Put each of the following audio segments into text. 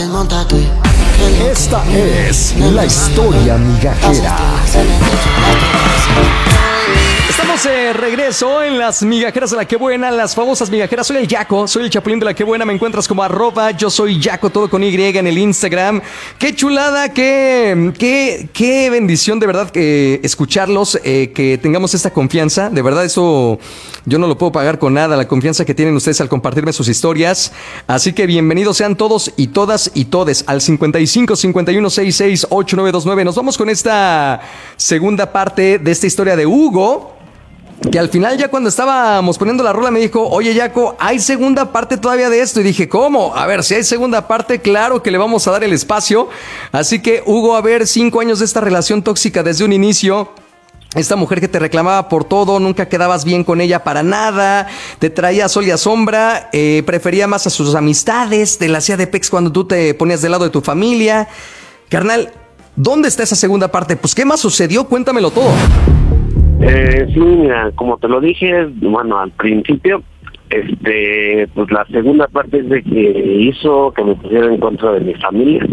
Esta es la historia migajera. Estamos de regreso en las migajeras de La Que Buena, las famosas migajeras. Soy el Yaco, soy el Chapulín de La Que Buena. Me encuentras como @ yo soy Yaco, todo con Y en el Instagram. Qué chulada, qué bendición de verdad escucharlos, que tengamos esta confianza. De verdad, eso yo no lo puedo pagar con nada, la confianza que tienen ustedes al compartirme sus historias. Así que bienvenidos sean todos y todas y todes al 55 51 66 8929. Nos vamos con esta segunda parte de esta historia de Hugo, que al final, ya cuando estábamos poniendo la rola, me dijo: oye, Yaco, hay segunda parte todavía de esto. Y dije: ¿cómo? A ver, si hay segunda parte, claro que le vamos a dar el espacio. Así que, Hugo, a ver, 5 años de esta relación tóxica desde un inicio. Esta mujer que te reclamaba por todo, nunca quedabas bien con ella para nada, te traía a sol y a sombra, prefería más a sus amistades, te la hacía de pex cuando tú te ponías del lado de tu familia. Carnal, ¿dónde está esa segunda parte? Pues, ¿qué más sucedió? Cuéntamelo todo. Sí, mira, como te lo dije, bueno, al principio, pues la segunda parte es de que hizo que me pusiera en contra de mi familia.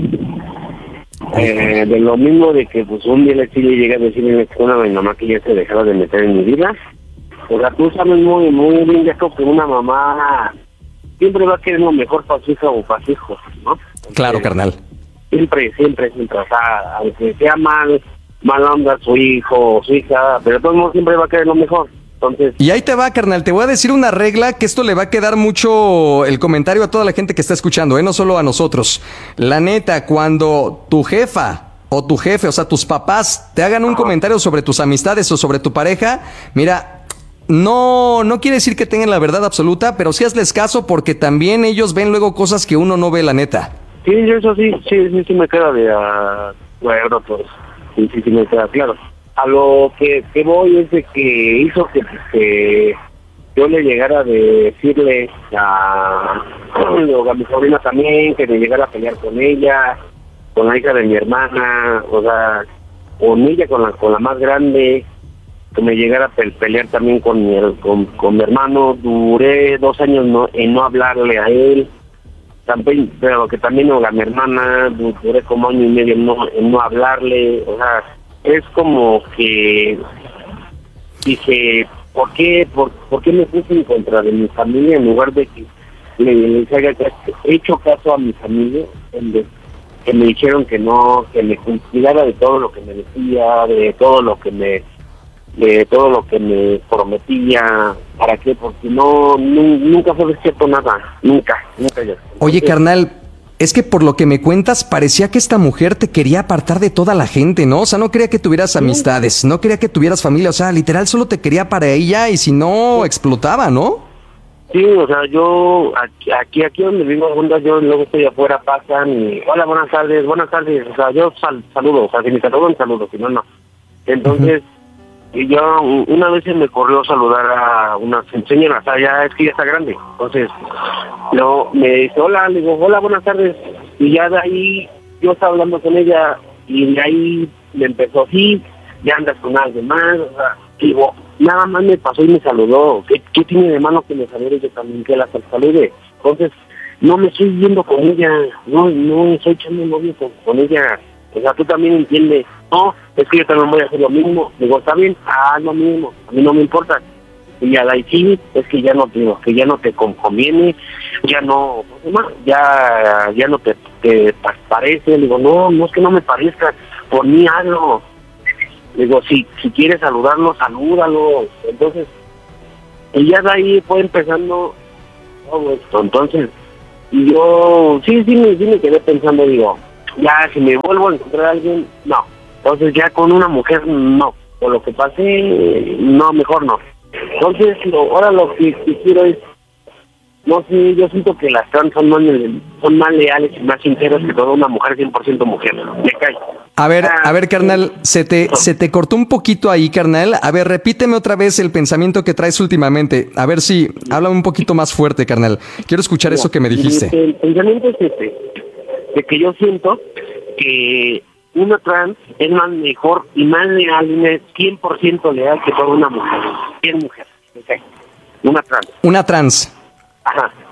De lo mismo de que pues un día le llegué a decirle a mi mamá que ya se dejara de meter en mi vida. O sea, tú sabes muy bien, ya que una mamá siempre va a querer lo mejor para su hija o para su hijo, ¿no? Claro, carnal. Siempre, o sea, aunque sea mala onda su hijo o su hija, pero todo el mundo siempre va a querer lo mejor. Entonces, y ahí te va, carnal, te voy a decir una regla, que esto le va a quedar mucho el comentario a toda la gente que está escuchando, no solo a nosotros. La neta, cuando tu jefa o tu jefe, o sea, tus papás te hagan un comentario sobre tus amistades o sobre tu pareja, mira, no quiere decir que tengan la verdad absoluta, pero sí hazles caso, porque también ellos ven luego cosas que uno no ve, la neta. Sí, eso sí me queda de acuerdo, pues. Sí me queda claro. A lo que voy es de que hizo que yo le llegara a decirle a mi sobrina también, que me llegara a pelear con ella, con la hija de mi hermana, o sea, con ella, con la más grande, que me llegara a pelear también con mi hermano. Duré 2 años en no hablarle a él, también, pero que también a mi hermana duré como 1 año y medio en no hablarle. O sea, es como que dije, ¿por qué me puse en contra de mi familia en lugar de que les haya hecho caso a mi familia, que me dijeron que no, que me cuidara de todo lo que me decía, de todo lo que me prometía? ¿Para qué? Porque nunca fue cierto nada, nunca yo. Oye, carnal, es que por lo que me cuentas, parecía que esta mujer te quería apartar de toda la gente, ¿no? O sea, no quería que tuvieras amistades, no quería que tuvieras familia, o sea, literal solo te quería para ella, y si no, explotaba, ¿no? Sí, o sea, yo aquí donde vivo, yo luego estoy afuera, pasan y hola, buenas tardes, o sea, yo saludo, o sea, si me saludan, saludo, si no, no. Entonces, y yo una vez se me corrió saludar a una señora, o sea, ya es que ya está grande. Entonces, me dice, hola, le digo, hola, buenas tardes. Y ya de ahí, yo estaba hablando con ella, y de ahí me empezó, sí, ya andas con alguien más, o sea, digo, nada más me pasó y me saludó. ¿Qué tiene de mano que me salude? Yo también que la salude. Entonces, no me estoy yendo con ella, no estoy echando novio con ella. O sea, tú también entiendes. No, es que yo también voy a hacer lo mismo. Digo, está bien, lo mismo, a mí no me importa. Y a la sí, es que ya no te conviene, ya no, ya no te parece. Digo, no es que no me parezca, por mí hazlo. Digo, si quieres saludarlo, salúdalo. Entonces, y ya de ahí fue empezando todo esto. Entonces, y yo sí me quedé pensando, digo, ya si me vuelvo a encontrar a alguien, no. Entonces ya con una mujer, no. Por lo que pasé, no, mejor no. Entonces, ahora lo que quiero es, no sé, yo siento que las trans son más leales y más sinceras que toda una mujer 100% mujer. Me cae. A ver, carnal, se te cortó un poquito ahí, carnal. A ver, repíteme otra vez el pensamiento que traes últimamente. A ver si, háblame un poquito más fuerte, carnal. Quiero escuchar eso que me dijiste. El pensamiento es de que yo siento que una trans es más mejor y más leal, y es 100% leal que toda una mujer. 100 mujeres, okay. Una trans. Una trans. Ajá.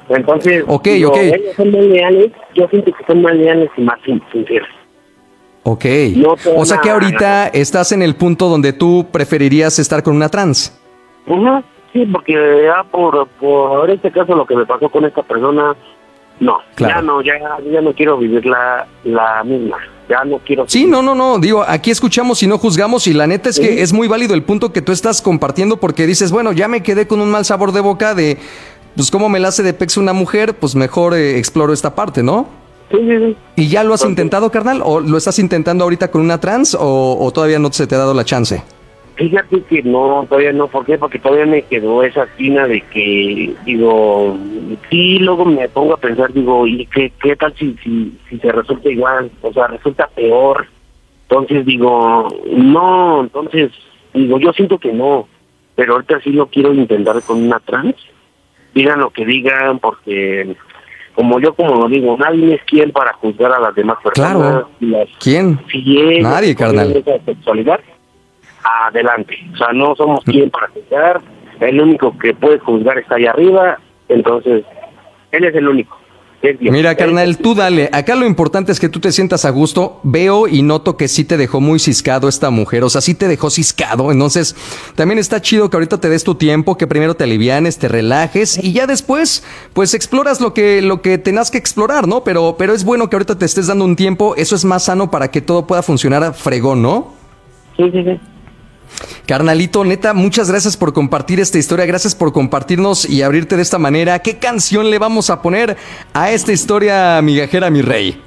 Entonces, Ok. ellos son más leales, yo siento que son más leales y más sinceros. Ok. No te O sea van que a- ahorita estás en el punto donde tú preferirías estar con una trans. Ujú, sí, porque ya por este caso lo que me pasó con esta persona, no, Claro. ya no quiero vivir la misma, ya no quiero. Sí, no. Digo, aquí escuchamos y no juzgamos y la neta es que es muy válido el punto que tú estás compartiendo porque dices, bueno, ya me quedé con un mal sabor de boca de, pues, cómo me la hace de pex una mujer, pues mejor exploro esta parte, ¿no? Sí. ¿Y ya lo has Entonces, intentado, carnal? ¿O lo estás intentando ahorita con una trans o todavía no se te ha dado la chance? Fíjate que no, todavía no. ¿Por qué? Porque todavía me quedó esa espina de que, digo, sí, luego me pongo a pensar, digo, ¿y qué tal si se resulta igual? O sea, resulta peor. Entonces digo, no, entonces, digo, yo siento que no, pero ahorita sí lo quiero intentar con una trans. Digan lo que digan, porque como lo digo, nadie es quien para juzgar a las demás personas. Claro. ¿Quién? Si ellos Nadie, escogieron carnal. esa sexualidad, adelante. O sea, no somos quien para juzgar. El único que puede juzgar está allá arriba. Entonces, él es el único. Es Dios. Mira, carnal, tú dale. Acá lo importante es que tú te sientas a gusto. Veo y noto que sí te dejó muy ciscado esta mujer. O sea, sí te dejó ciscado. Entonces, también está chido que ahorita te des tu tiempo, que primero te alivianes, te relajes y ya después, pues exploras lo que tengas que explorar, ¿no? Pero es bueno que ahorita te estés dando un tiempo. Eso es más sano para que todo pueda funcionar a fregón, ¿no? Sí. Carnalito, neta, muchas gracias por compartir esta historia, gracias por compartirnos y abrirte de esta manera. ¿Qué canción le vamos a poner a esta historia migajera, mi rey?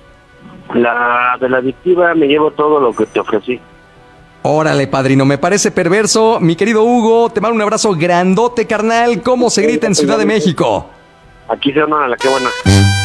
La de la adictiva, me llevo todo lo que te ofrecí. Órale, padrino, me parece perverso. Mi querido Hugo, te mando un abrazo grandote, carnal. ¿Cómo se grita en Ciudad de México? Aquí se llama la que buena.